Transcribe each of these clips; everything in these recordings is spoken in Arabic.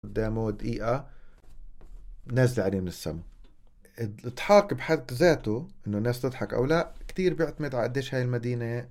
قدامه دقيقة نازلة عليه من السما. الإضحاك بحد ذاته إنه الناس تضحك أو لا كتير بيعتمد على قديش هاي المدينة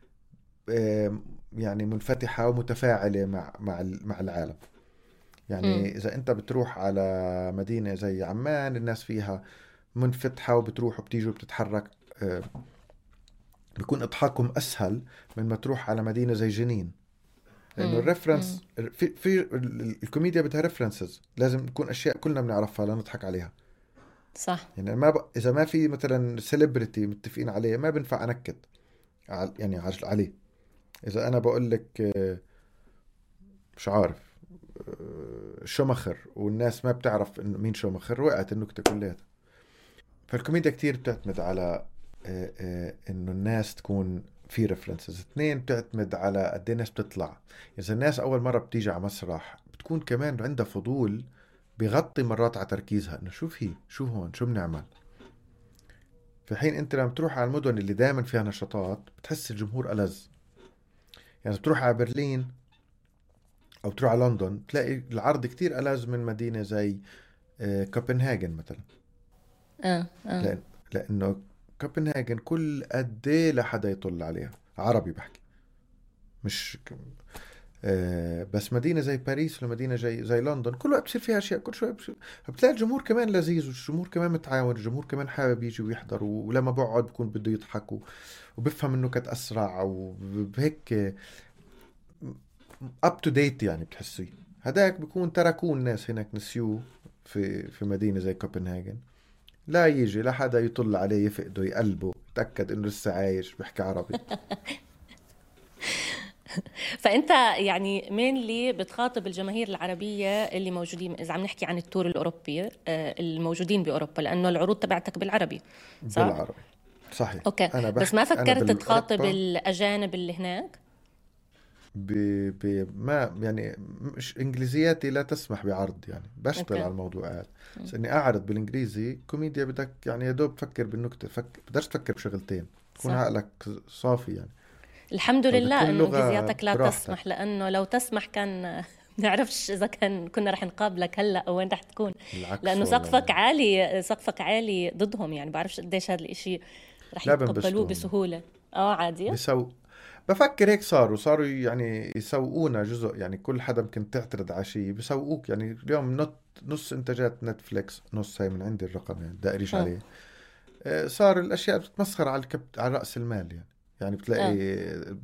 يعني منفتحة ومتفاعلة مع العالم. امم. يعني إذا أنت بتروح على مدينة زي عمان الناس فيها منفتحة وبتروح وبتيجي وبتتحرك، بيكون إضحاكهم أسهل من ما تروح على مدينة زي جنين. لأنه امم. الريفرنس في الكوميديا بدها ريفرنسز، لازم تكون أشياء كلنا بنعرفها لنضحك عليها. صح. يعني إذا ما في مثلا سيلبرتي متفقين عليه ما بنفع أنكد يعني عليه. إذا أنا بقول لك مش عارف شومخر والناس ما بتعرف إنه مين شومخر، وقعت النكتة كلها. فالكوميديا كتير بتعتمد على إنه الناس تكون في ريفرنسز. اثنين، بتعتمد على قد ايه الناس بتطلع. إذا الناس أول مرة بتيجي على مسرح بتكون كمان عندها فضول، بغطي مرات على تركيزها إنه شو هون شو بنعمل. في حين أنت لما تروح على المدن اللي دائما فيها نشاطات بتحس الجمهور ألذ. يعني بتروح على برلين أو تروح على لندن تلاقي العرض كتير ألذ من مدينة زي كوبنهاجن مثلا. اه. اه. لأن لأنه كوبنهاجن كل قد ايه لحدا يطل عليها عربي بحكي، مش بس مدينة زي باريس ولا مدينة زي لندن كل وقت بصير فيها أشياء، كل شوي بصير. بتلاقي الجمهور كمان لذيذ والجمهور كمان متعاون، الجمهور كمان حابب يجي ويحضر، ولما بقعد بكون بده يضحك وبفهم النكت أسرع وبهيك up to date. يعني بتحسي هداك بيكون تركوه الناس هناك نسيوه في مدينة زي كوبنهاجن. لا يجي لا حدا يطل عليه يفقده يقلبه يتأكد إنه لسه عايش بيحكي عربي. فانت يعني مين اللي بتخاطب الجماهير العربية اللي موجودين، اذا عم نحكي عن التور الاوروبي الموجودين باوروبا، لانه العروض تبعتك بالعربي، صح؟ بالعربي صحيح. اوكي. أنا بس ما بحكي أنا فكرت تخاطب بالأوروبا الاجانب اللي هناك؟ ب... ما يعني مش انجليزياتي لا تسمح بعرض، يعني بشتغل اوكي. على الموضوعات. بس اني اعرض بالانجليزي كوميديا بدك يعني يا دوب تفكر بالنكته، بدكش تفكر بشغلتين، يكون صح. عقلك صافي يعني. الحمد فبدك لله كل انه لغه انجليزياتك لا براحتك. تسمح، لانه لو تسمح كان نعرفش اذا كنا رح نقابلك هلا او وين رح تكون. بالعكس لانه والله. سقفك عالي، سقفك عالي ضدهم، يعني بعرفش قديش هذا الاشي رح لا يتقبلوه بنبسطوا هم. بسهولة. اه عادي. بيسو بفكر هيك صاروا يعني يسوقونا جزء، يعني كل حدا ممكن تعترض على شيء بيسوقوك. يعني اليوم نص انتاجات نتفليكس، نص هي من عندي الرقم يعني بدي اقريش اه. عليه. صار الأشياء بتتمسخر على رأس المال يعني. يعني اه. بتلاقي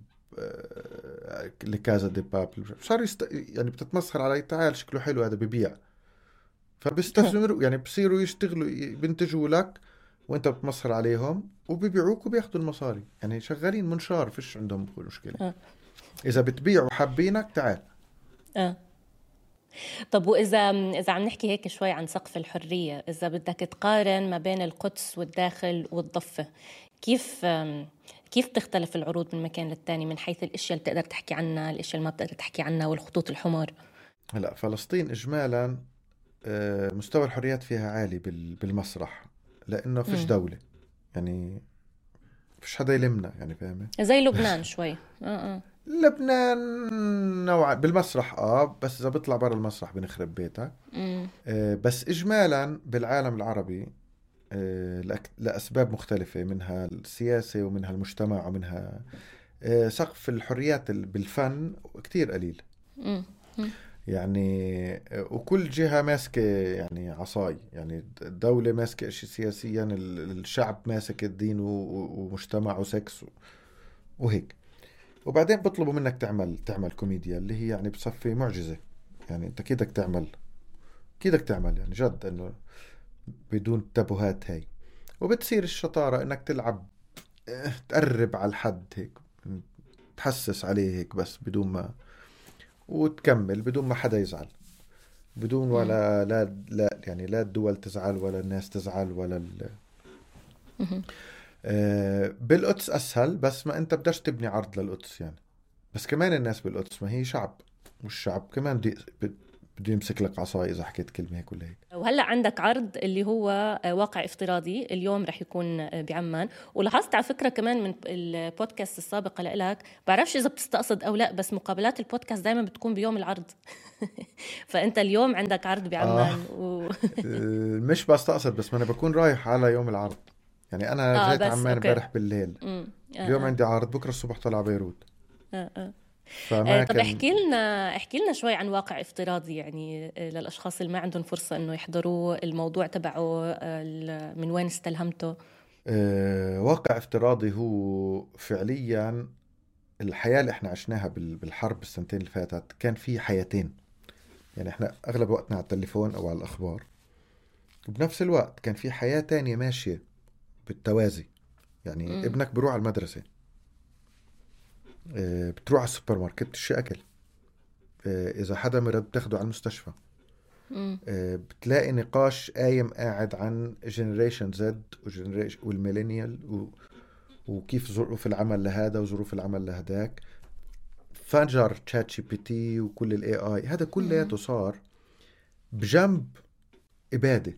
لكازا دي بابل صار يعني بتتمسخر علي، تعال شكله حلو هذا ببيع. فبيستثمروا يعني بصيروا يشتغلوا بينتجوا لك وانت بتمسخر عليهم وبيبيعوك وبياخذوا المصاري. يعني شغالين منشار فيش عندهم مشكلة. اه. إذا بتبيع وحابينك تعال. اه. طب وإذا عم نحكي هيك شوي عن سقف الحرية، إذا بدك تقارن ما بين القدس والداخل والضفة، كيف كيف تختلف العروض من مكان للتاني من حيث الأشياء اللي بتقدر تحكي عنها، الأشياء اللي ما بتقدر تحكي عنها، والخطوط الحمر؟ هلا فلسطين إجمالا مستوى الحريات فيها عالي بالمسرح، لأنه فيش مم. دولة. يعني فيش حدا يلمنا، يعني فاهمة. زي لبنان شوي. اه. اه. لبنان نوعا بالمسرح بس اذا بيطلع برا المسرح بنخرب بيتك. مم. بس اجمالا بالعالم العربي لاسباب مختلفة، منها السياسة ومنها المجتمع ومنها سقف الحريات بالفن كتير قليل. مم. مم. يعني وكل جهة ماسكة يعني عصاي. يعني الدولة ماسكة اشي سياسيا، الشعب ماسك الدين ومجتمع وسكس وهيك. وبعدين بطلبوا منك تعمل كوميديا اللي هي يعني بصفي معجزة. يعني انت كيدك تعمل يعني جد انه بدون تبهات هاي. وبتصير الشطارة انك تلعب تقرب على الحد هيك، تحسس عليه هيك بس بدون ما، وتكمل بدون ما حدا يزعل، بدون مم. ولا لا يعني لا الدول تزعل ولا الناس تزعل ولا مم. بالقدس اسهل، بس ما انت بدش تبني عرض للقدس يعني. بس كمان الناس بالقدس ما هي شعب، والشعب كمان بده يمسك لك عصاي إذا حكيت كلمة هيك ولا هيك. وهلا عندك عرض اللي هو واقع افتراضي اليوم رح يكون بعمان. ولاحظت على فكره كمان من البودكاست السابقه لك، بعرفش اذا بتستقصد او لا، بس مقابلات البودكاست دائما بتكون بيوم العرض. فانت اليوم عندك عرض اه بعمان مش بستقصد، بس ما انا بكون رايح على يوم العرض. يعني انا جيت بس عمان اوكي. امبارح بالليل، امم اليوم عندي عرض، بكره الصبح طلع بيروت. آه آه. فما طب كان. احكي لنا شوي عن واقع افتراضي، يعني للاشخاص اللي ما عندهم فرصه انه يحضروا الموضوع تبعه، من وين استلهمته؟ واقع افتراضي هو فعليا الحياة اللي احنا عشناها بالحرب السنتين اللي فاتت. كان في حياتين، يعني احنا اغلب وقتنا على التليفون او على الاخبار، وبنفس الوقت كان في حياة تانية ماشية بالتوازي. يعني امم ابنك بروح على المدرسة، بتروح على السوبر ماركت تشتري اكل، اذا حدا مرض بتاخده على المستشفى، امم بتلاقي نقاش قاعد عن جنريشن زد والميلينيال وكيف ظروف العمل لهذا وظروف العمل لهداك. فجر تشات جي بي تي وكل الاي اي هذا كلياته صار بجنب إبادة.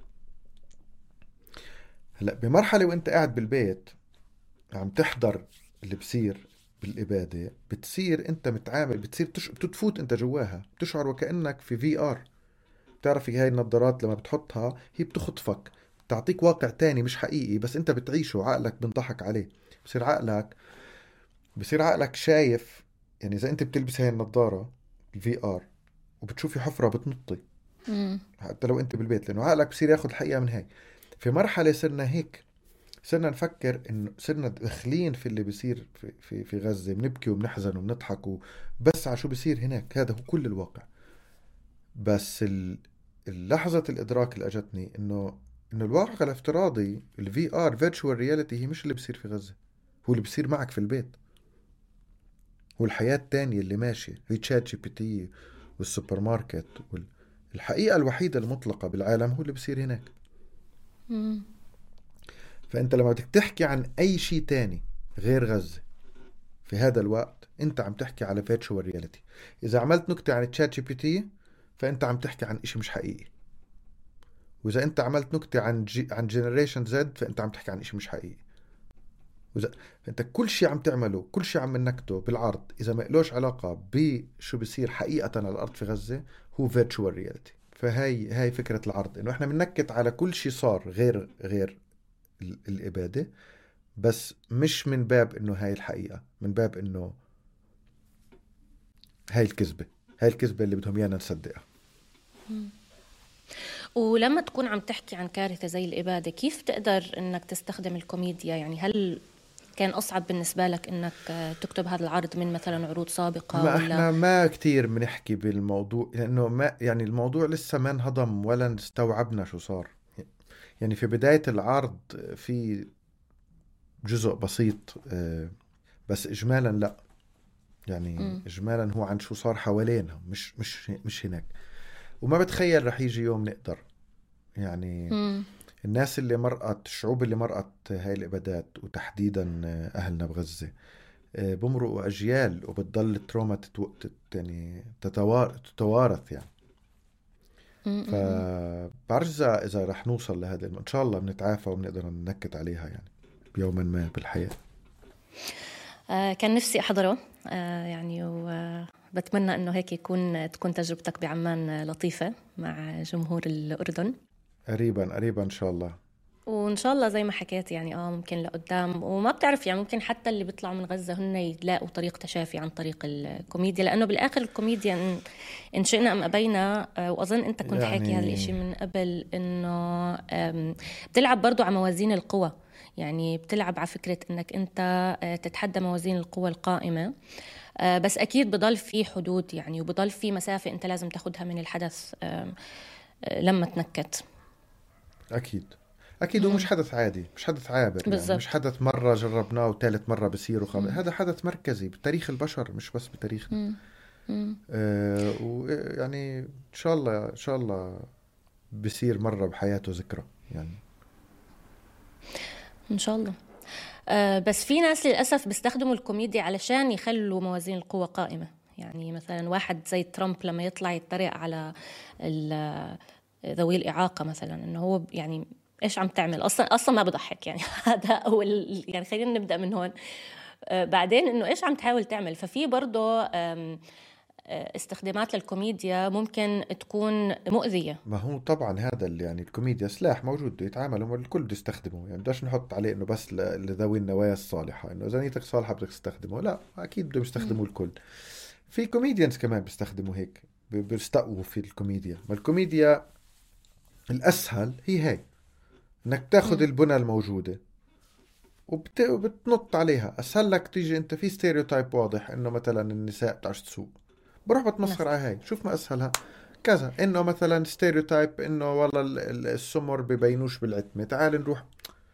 هلا بمرحلة وانت قاعد بالبيت عم تحضر اللي بصير بالإبادة، بتصير انت متعامل، بتصير بتفوت انت جواها، بتشعر وكأنك في في ار. بتعرفي هاي النظارات لما بتحطها هي بتخطفك، بتعطيك واقع تاني مش حقيقي، بس انت بتعيشه، عقلك بنضحك عليه. بصير عقلك شايف. يعني اذا انت بتلبس هاي النظارة الفي ار وبتشوفي حفرة بتنطي، امم حتى لو انت بالبيت، لانه عقلك بصير ياخذ الحقيقة من هاي. في مرحلة صرنا هيك، صرنا نفكر انه صرنا داخلين في اللي بيصير في غزة، بنبكي وبنحزن وبنضحك بس على شو بيصير هناك. هذا هو كل الواقع. بس اللحظة الإدراك اللي أجتني إنه الواقع الافتراضي الفي آر فيرتشوال رياليتي هي مش اللي بصير في غزة، هو اللي بصير معك في البيت. هو الحياة التانية اللي ماشية هي تشات جي بي تي والسوبر ماركت الحقيقة الوحيدة المطلقة بالعالم هو اللي بصير هناك. امم فأنت لما بدك تحكي عن أي شيء تاني غير غزة في هذا الوقت، أنت عم تحكي على فيرتشوال رياليتي. إذا عملت نكتة عن تشات جي بي تي فأنت عم تحكي عن إشي مش حقيقي. واذا انت عملت نكته عن جنريشن زد فانت عم تحكي عن شيء مش حقيقي. واذا انت كل شيء عم تعمله، كل شيء عم نكته بالعرض، اذا ما لهش علاقه بشو بيصير حقيقه على الارض في غزه، هو فيرتشوال رياليتي. فهي فكره العرض، انه احنا بننكت على كل شيء صار غير الاباده، بس مش من باب انه هاي الحقيقه، من باب انه هاي الكذبه اللي بدهم ايانا نصدقها. ولما تكون عم تحكي عن كارثة زي الإبادة، كيف تقدر إنك تستخدم الكوميديا؟ يعني هل كان أصعب بالنسبة لك إنك تكتب هذا العرض من مثلا عروض سابقة ما ولا؟ احنا ما كتير بنحكي بالموضوع، لانه ما يعني الموضوع لسه ما انهضم ولا استوعبنا شو صار. يعني في بداية العرض في جزء بسيط، بس اجمالا لا. يعني مم. اجمالا هو عن شو صار حوالينا، مش هناك. وما بتخيل رح يجي يوم نقدر. يعني مم. الناس اللي مرقت، الشعوب اللي مرقت هاي الإبادات، وتحديدا أهلنا بغزة، بمرقوا أجيال وبتضل التروما يعني تتوارث يعني. مم. مم. فبعرف إذا رح نوصل لهذا إن شاء الله بنتعافى وبنقدر ننكت عليها يعني بيوما ما بالحياة. كان نفسي أحضره، يعني وبتمنى إنه هيك تكون تجربتك بعمان لطيفة مع جمهور الأردن. قريبا إن شاء الله. وإن شاء الله زي ما حكيت يعني ممكن لقدام، وما بتعرف يعني ممكن حتى اللي بيطلعوا من غزة هن يلاقوا طريق تشافي عن طريق الكوميديا، لأنه بالآخر الكوميديا إن شئنا أم أبينا، وأظن أنت كنت حاكي هذا يعني الإشي من قبل، إنه بتلعب برضو على موازين القوى. يعني بتلعب على فكرة إنك أنت تتحدى موازين القوى القائمة، بس أكيد بضل في حدود يعني، وبضل في مسافة أنت لازم تاخدها من الحدث لما تنكت. أكيد هو مش حدث عادي، مش حدث عابر، يعني مش بالضبط. حدث مرة جربناه وثالث مرة بصير هذا حدث مركزي بتاريخ البشر مش بس بتاريخنا. مم. مم. ويعني إن شاء الله بصير مرة بحياته ذكرى يعني. إن شاء الله. بس في ناس للأسف بيستخدموا الكوميديا علشان يخلوا موازين القوى قائمة. يعني مثلا واحد زي ترامب لما يطلع يتريق على ذوي الإعاقة مثلا، إنه هو يعني إيش عم تعمل أصلا ما بضحك يعني. هذا أول يعني، خلينا نبدأ من هون. بعدين إنه إيش عم تحاول تعمل. ففي برضه استخدامات للكوميديا ممكن تكون مؤذية. ما هو طبعا هذا اللي يعني الكوميديا سلاح موجود بده يتعامل، الكل بده يستخدمه، يعني بدناش نحط عليه انه بس لذوي النوايا الصالحة، انه اذا نيتك صالحة بدك تستخدمه، لا اكيد بدهم يستخدموه الكل. في كوميديانز كمان بيستخدموا هيك، بيستقوا في الكوميديا. ما الكوميديا الاسهل هي هي، انك تاخذ مم. البنى الموجودة وبتنط عليها. اسهل لك تيجي انت في ستيريوتايب واضح انه مثلا النساء بتعرفش تسوق، بروح بتمسخر مثلا. على هاي. شوف ما اسهلها كذا، انه مثلا ستيريوتايب انه والله السمر ببينوش بالعتمة، تعال نروح.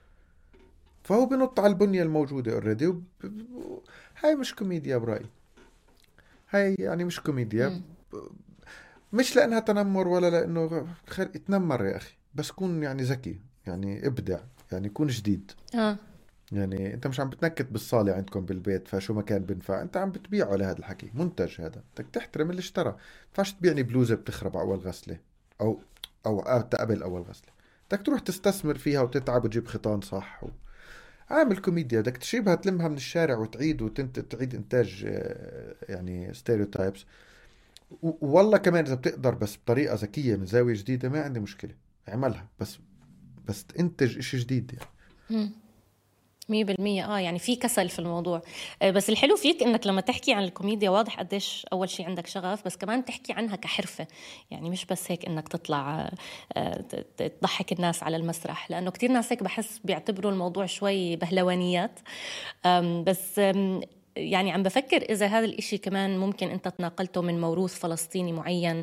فهو بنط على البنية الموجودة اوريدي هاي مش كوميديا برأيي. هاي يعني مش كوميديا. مم. مش لانها تنمر ولا لانه اتنمر يا اخي، بس كون يعني ذكي، يعني ابدع، يعني كون جديد. اه. يعني انت مش عم بتنكت بالصالة عندكم بالبيت فشو ما كان بنفع، انت عم بتبيعه لهذا الحكي، منتج هذا، بدك تحترم اللي اشترى. ما ينفعش تبيعني بلوزة بتخرب على اول غسلة، او او قبل اول غسلة. بدك تروح تستثمر فيها وتتعب وتجيب خيطان صح عامل كوميديا بدك تجيبها تلمها من الشارع وتعيد تعيد انتاج يعني ستيريوتايبس. والله كمان اذا بتقدر بس بطريقة ذكية من زاوية جديدة ما عندي مشكلة، اعملها. بس تنتج اشي جديد يعني. مم. 100%. يعني في كسل في الموضوع. بس الحلو فيك انك لما تحكي عن الكوميديا واضح قديش اول شيء عندك شغف، بس كمان تحكي عنها كحرفة. يعني مش بس هيك انك تطلع تضحك الناس على المسرح، لانه كتير ناس هيك بحس بيعتبروا الموضوع شوي بهلوانيات. بس يعني عم بفكر إذا هذا الإشي كمان ممكن أنت تناقلته من موروث فلسطيني معين،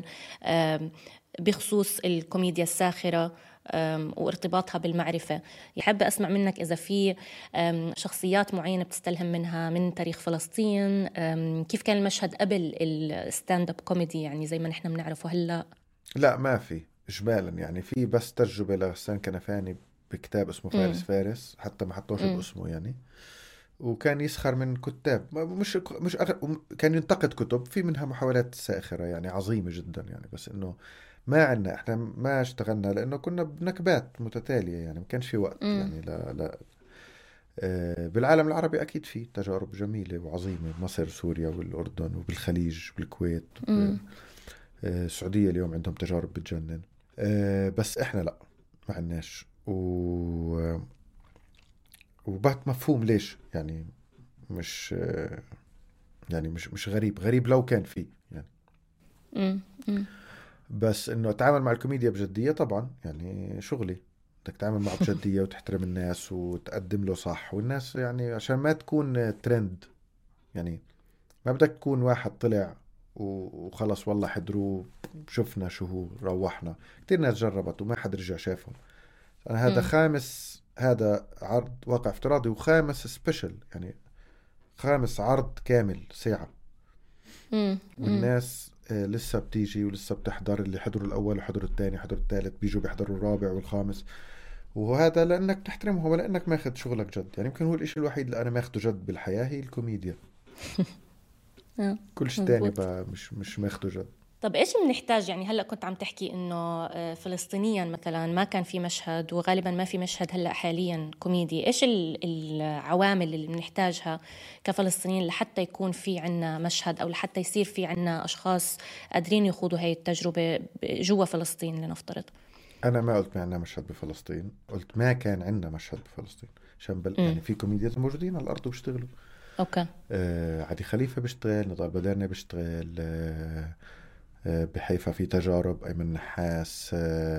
بخصوص الكوميديا الساخرة وارتباطها بالمعرفة. يحب أسمع منك إذا في شخصيات معينة بتستلهم منها من تاريخ فلسطين. كيف كان المشهد قبل الستاند اب كوميدي، يعني زي ما نحن بنعرفه هلأ؟ لا ما في إجمالا، يعني في بس تجربة لغسان كنفاني بكتاب اسمه فارس مم. فارس، حتى ما حطوش مم. باسمه يعني. وكان يسخر من كتاب، كان ينتقد كتب في منها محاولات ساخرة يعني عظيمة جدا يعني. بس إنه ما عنا إحنا ما اشتغلنا لأنه كنا بنكبات متتالية، يعني ما كانش في وقت مم. يعني. لا بالعالم العربي أكيد في تجارب جميلة وعظيمة، مصر سوريا والأردن وبالخليج بالكويت. مم. السعودية اليوم عندهم تجارب بتجنن. بس احنا لا، ما عندناش وبات مفهوم ليش يعني. مش يعني مش غريب لو كان فيه يعني. مم. مم. بس انه اتعامل مع الكوميديا بجدية طبعا يعني شغلي. بدك تتعامل معه بجدية وتحترم الناس وتقدم له صح، والناس يعني عشان ما تكون ترند يعني. ما بدك تكون واحد طلع وخلص والله حضروه شفنا شو هو روحنا. كتير ناس جربت وما حد رجع شافهم. أنا هذا مم. خامس، هذا عرض واقع افتراضي وخامس سبيشل يعني، خامس عرض كامل ساعة. مم. مم. والناس لسه بتيجي ولسه بتحضر، اللي حضروا الأول وحضروا الثاني حضروا الثالث بيجوا بيحضروا الرابع والخامس. وهذا لأنك تحترمهم ولأنك ماخذ شغلك جد يعني. يمكن هو الإشي الوحيد اللي أنا ماخده جد بالحياة هي الكوميديا. كل شيء تاني مزبوط. بقى مش ماخده جد. طب إيش بنحتاج؟ يعني هلأ كنت عم تحكي إنه فلسطينيا مثلا ما كان في مشهد، وغالبا ما في مشهد هلأ حاليا كوميدي. إيش العوامل اللي بنحتاجها كفلسطينيين لحتى يكون في عنا مشهد، أو لحتى يصير في عنا أشخاص قادرين يخوضوا هاي التجربة جوا فلسطين لنفترض؟ أنا ما قلت ما عندنا مشهد بفلسطين، قلت ما كان عندنا مشهد بفلسطين. عشان امم. يعني في كوميديا موجودين على الأرض وبيشتغلوا. أوكي. عدي خليفة بيشتغل، نضال بدرنا بيشتغل. بحيفا في تجارب، أيمن نحاس.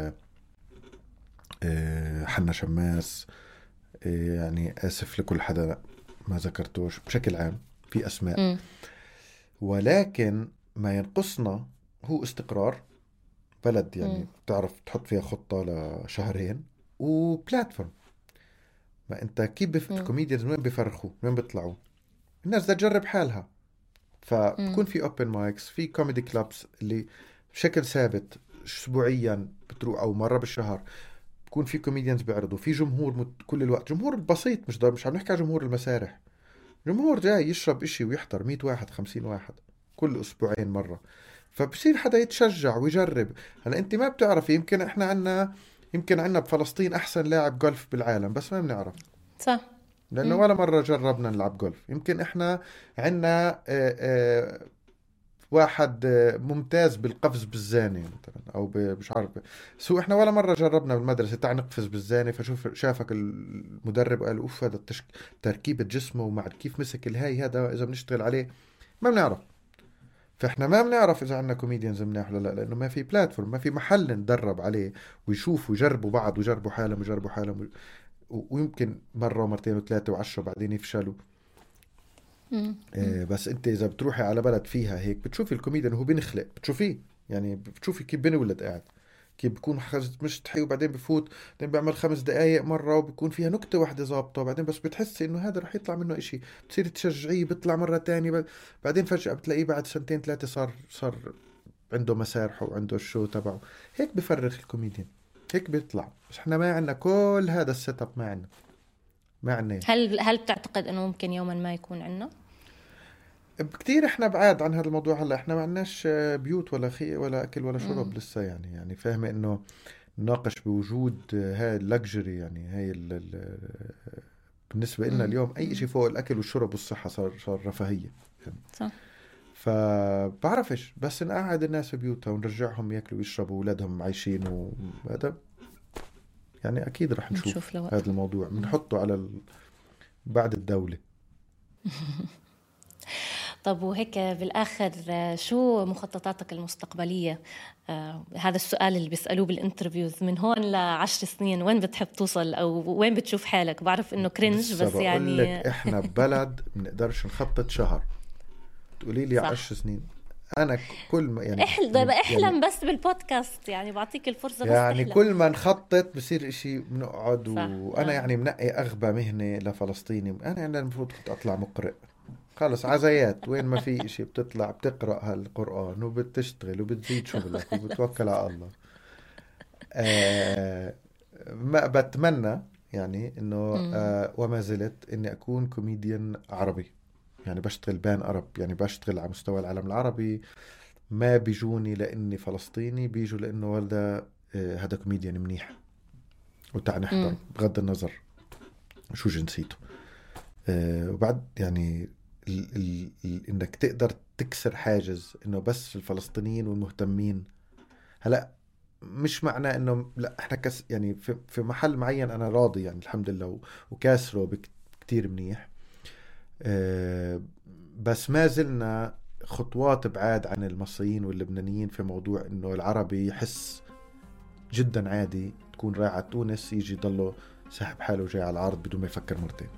حنا شماس. يعني آسف لكل حدا ما ذكرتوش بشكل عام، في أسماء. امم. ولكن ما ينقصنا هو استقرار بلد، يعني امم. تعرف تحط فيها خطة لشهرين وبلاتفورم. ما انت كيف الكوميديانز وين بيفرخوا وين بيطلعوا؟ الناس بدها تجرب حالها. امم. فبكون في اوبن مايكس في كوميدي كلابس اللي بشكل ثابت اسبوعيا بتروح او مره بالشهر. بكون في كوميديانز بيعرضوا في جمهور كل الوقت، جمهور بسيط، مش عم نحكي على جمهور المسارح. جمهور جاي يشرب اشي ويحضر 100 واحد 50 واحد كل اسبوعين مره. فبصير حدا يتشجع ويجرب. هلا انت ما بتعرفي، يمكن عنا بفلسطين احسن لاعب جولف بالعالم، بس ما بنعرف صح. لانه ولا مرة جربنا نلعب جولف. يمكن احنا عنا واحد ممتاز بالقفز بالزانة مثلا، او مش عارف، سو احنا ولا مرة جربنا بالمدرسة تعال نقفز بالزانة، شافك المدرب قال اوف هذا تركيبة جسمه ومع كيف مسك الهاي، هذا اذا بنشتغل عليه ما بنعرف. فاحنا ما بنعرف اذا عندنا كوميديانز مناح ولا لا، لانه ما في بلاتفورم، ما في محل ندرب عليه ويشوفوا ويجربوا بعض ويجربوا حالهم ويجربوا حالهم ويمكن مرة ومرتين وثلاثة وعشرة بعدين يفشلوا. بس انت اذا بتروحي على بلد فيها هيك بتشوفي الكوميديان وهو بينخلق، بتشوفيه يعني، بتشوفي كيف بنولد قاعد، كيف بكون مشتحي وبعدين بفوت، بعدين بيعمل 5 دقايق مرة وبكون فيها نكتة واحدة ظابطة، وبعدين بس بتحسي انه هذا رح يطلع منه اشي، بتصير تشجعيه بيطلع مرة تانية، بعدين فجأة بتلاقيه بعد 2 3 صار عنده مسارحه وعنده الشو تبعه. هيك بفرغ الكوميديان، هيك بيطلع. بس احنا ما عندنا كل هذا السيت اب، ما عندنا. هل بتعتقد انه ممكن يوما ما يكون عندنا؟ كتير احنا بعاد عن هذا الموضوع. هلا احنا ما عندناش بيوت ولا ولا اكل ولا شرب لسه، يعني فاهمه انه نناقش بوجود هاي اللكجري، يعني هاي بالنسبه لنا اليوم اي شيء فوق الاكل والشرب والصحه صار رفاهيه يعني. صح. فبعرفش، بس نقعد الناس ببيوتها ونرجعهم ياكلوا ويشربوا واولادهم عايشين، وهذا يعني اكيد رح نشوف هذا الموضوع بنحطه على بعد الدوله. طب وهيك بالآخر شو مخططاتك المستقبلية؟ هذا السؤال اللي بيسألوه بالانترفيوز، من هون ل10 سنين وين بتحب توصل أو وين بتشوف حالك؟ بعرف إنه كرنج بس يعني لك إحنا ببلد بنقدرش نخطط شهر، تقولي لي 10 سنين. أنا كل ما يعني احلم يعني بس بالبودكاست، يعني بعطيك الفرصة بس يعني تحلم. كل ما نخطط بصير إشي بنقعد وأنا يعني منقي أغبى مهنة لفلسطيني. أنا يعني المفروض كنت أطلع مقرئ، خلص عزيات، وين ما في إشي بتطلع بتقرأ هالقرآن وبتشتغل وبتزيد شغلك وبتوكل على الله. ما بتمنى يعني إنه وما زلت إني أكون كوميديان عربي، يعني بشتغل بان عرب، يعني بشتغل على مستوى العالم العربي. ما بيجوني لأني فلسطيني، بيجوا لأنه والده هذا كوميديان منيح وتعني نحضر بغض النظر شو جنسيته. وبعد يعني انك تقدر تكسر حاجز انه بس الفلسطينيين والمهتمين. هلا مش معناه انه لا احنا يعني في محل معين انا راضي يعني الحمد لله وكاسره كتير منيح. بس ما زلنا خطوات بعاد عن المصريين واللبنانيين في موضوع انه العربي يحس جدا عادي تكون رايح على تونس يجي ضله ساحب حاله وجاي على العرض بدون ما يفكر مرتين.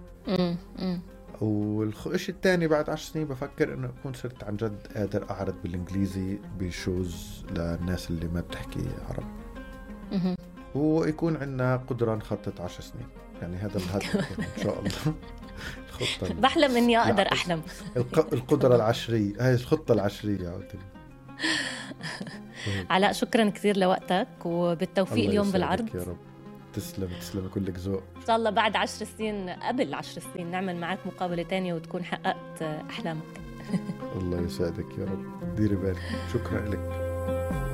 والشيء الثاني بعد 10 سنين بفكر انه اكون صرت عن جد قادر اعرض بالانجليزي بشوز للناس اللي ما بتحكي عربي، ويكون عندنا قدرة نخطط 10 سنين. يعني هذا الهدف ان شاء الله. الخطة بحلم اني اقدر احلم. القدرة العشرية، هاي الخطة العشرية. علاء شكرا كثير لوقتك وبالتوفيق اليوم بالعرض. يا رب. تسلم كلك ذوق. ان شاء الله بعد 10 سنين، قبل 10 سنين نعمل معك مقابلة تانية وتكون حققت احلامك. الله يسعدك يا رب. ديري بالك. شكرا لك.